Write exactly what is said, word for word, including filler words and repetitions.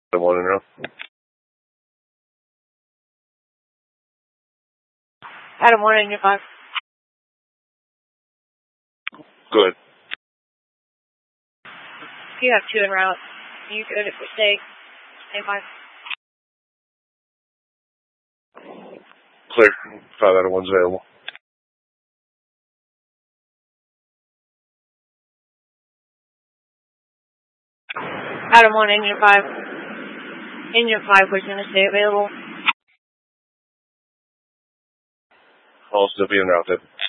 The one in row. Adam one, engine five. Good. You have two en route. You good if we stay. Stay five. Clear. Five out of one's available. Adam one, engine five. Engine five, we're going to stay available. All still being routed.